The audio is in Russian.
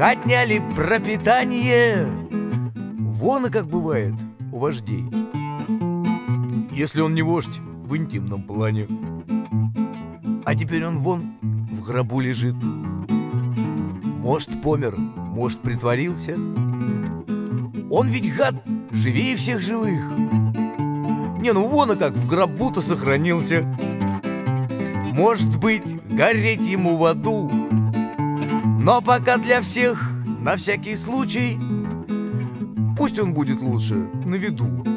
отняли пропитание. Вон и как бывает у вождей, если он не вождь в интимном плане. А теперь он вон в гробу лежит. Может, помер, может, притворился. Он ведь, гад, живее всех живых. Не, ну вон и как в гробу-то сохранился. Может быть, гореть ему в аду. Но пока для всех, на всякий случай, пусть он будет лучше на виду.